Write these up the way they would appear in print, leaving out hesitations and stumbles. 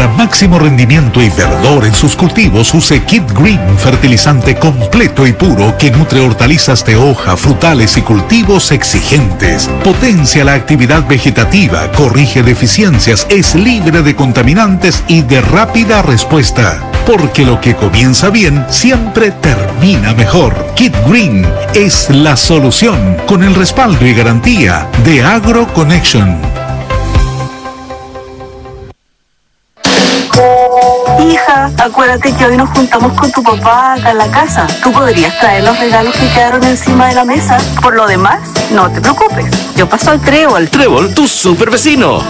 máximo rendimiento y verdor en sus cultivos, use Kit Green, fertilizante completo y puro que nutre hortalizas de hoja, frutales y cultivos exigentes. Potencia la actividad vegetativa, corrige deficiencias, es libre de contaminantes y de rápida respuesta. Porque lo que comienza bien siempre termina mejor. Kit Green es la solución, con el respaldo y garantía de AgroConnection. Hija, acuérdate que hoy nos juntamos con tu papá acá en la casa. Tú podrías traer los regalos que quedaron encima de la mesa. Por lo demás, no te preocupes. Yo paso al Trébol. Trébol, tu super vecino.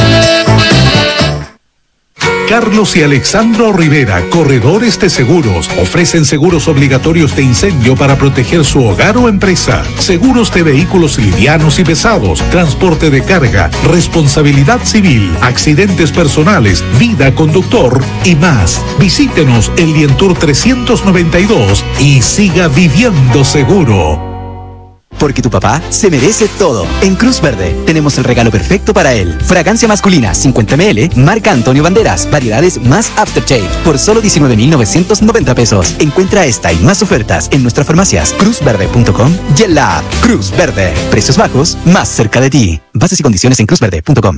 Carlos y Alexandro Rivera, corredores de seguros, ofrecen seguros obligatorios de incendio para proteger su hogar o empresa, seguros de vehículos livianos y pesados, transporte de carga, responsabilidad civil, accidentes personales, vida conductor y más. Visítenos en Lientour 392 y siga viviendo seguro. Porque tu papá se merece todo. En Cruz Verde tenemos el regalo perfecto para él. Fragancia masculina 50 ml, marca Antonio Banderas, variedades más Aftershave, por solo 19,990 pesos. Encuentra esta y más ofertas en nuestras farmacias, cruzverde.com y en la app Cruz Verde. Precios bajos, más cerca de ti. Bases y condiciones en cruzverde.com.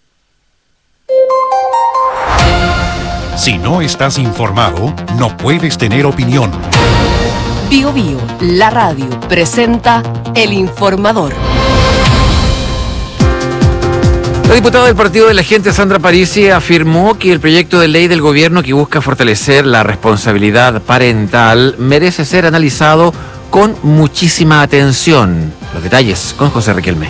Si no estás informado, no puedes tener opinión. Bio Bio, la radio, presenta El Informador. La diputada del Partido de la Gente, Sandra Parisi, afirmó que el proyecto de ley del gobierno que busca fortalecer la responsabilidad parental merece ser analizado con muchísima atención. Los detalles con José Riquelme.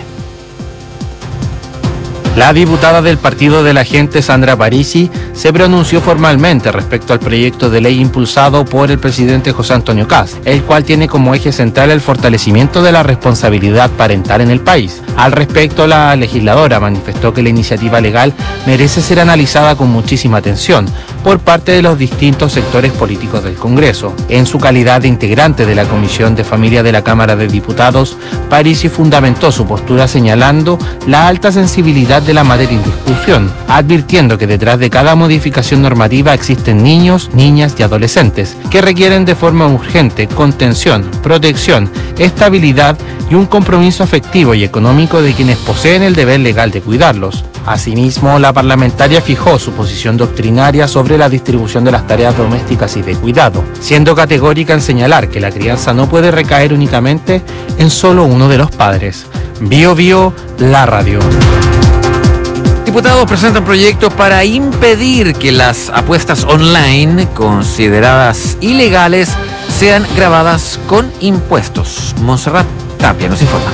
La diputada del Partido de la Gente, Sandra Parisi, se pronunció formalmente respecto al proyecto de ley impulsado por el presidente José Antonio Kast, el cual tiene como eje central el fortalecimiento de la responsabilidad parental en el país. Al respecto, la legisladora manifestó que la iniciativa legal merece ser analizada con muchísima atención por parte de los distintos sectores políticos del Congreso. En su calidad de integrante de la Comisión de Familia de la Cámara de Diputados, Parisi fundamentó su postura señalando la alta sensibilidad de la materia en discusión, advirtiendo que detrás de cada modificación normativa existen niños, niñas y adolescentes que requieren de forma urgente contención, protección, estabilidad y un compromiso afectivo y económico de quienes poseen el deber legal de cuidarlos. Asimismo, la parlamentaria fijó su posición doctrinaria sobre la distribución de las tareas domésticas y de cuidado, siendo categórica en señalar que la crianza no puede recaer únicamente en solo uno de los padres. Bio Bio, la radio. Diputados presentan proyectos para impedir que las apuestas online, consideradas ilegales, sean gravadas con impuestos. Montserrat Tapia nos informa.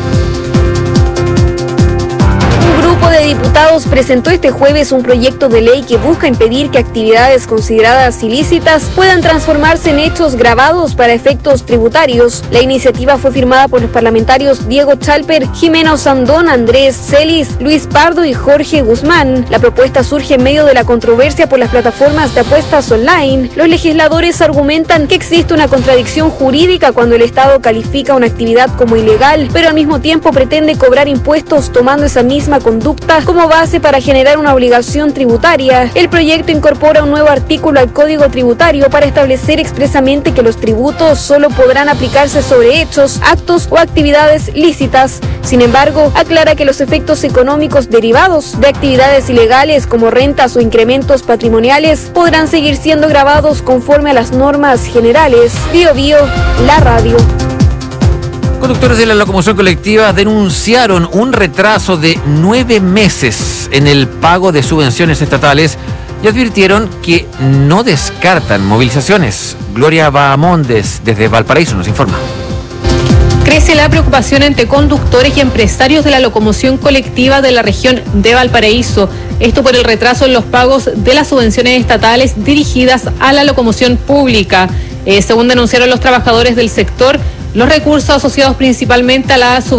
Un grupo de diputados presentó este jueves un proyecto de ley que busca impedir que actividades consideradas ilícitas puedan transformarse en hechos gravados para efectos tributarios. La iniciativa fue firmada por los parlamentarios Diego Chalper, Jimeno Sandón, Andrés Celis, Luis Pardo y Jorge Guzmán. La propuesta surge en medio de la controversia por las plataformas de apuestas online. Los legisladores argumentan que existe una contradicción jurídica cuando el Estado califica una actividad como ilegal, pero al mismo tiempo pretende cobrar impuestos tomando esa misma conducta como base para generar una obligación tributaria. El proyecto incorpora un nuevo artículo al Código Tributario para establecer expresamente que los tributos solo podrán aplicarse sobre hechos, actos o actividades lícitas. Sin embargo, aclara que los efectos económicos derivados de actividades ilegales como rentas o incrementos patrimoniales podrán seguir siendo gravados conforme a las normas generales. Bio Bio, la radio. Conductores de la locomoción colectiva denunciaron un retraso de 9 meses en el pago de subvenciones estatales y advirtieron que no descartan movilizaciones. Gloria Bahamondes desde Valparaíso nos informa. Crece la preocupación entre conductores y empresarios de la locomoción colectiva de la región de Valparaíso. Esto por el retraso en los pagos de las subvenciones estatales dirigidas a la locomoción pública. Según denunciaron los trabajadores del sector, los recursos asociados principalmente a la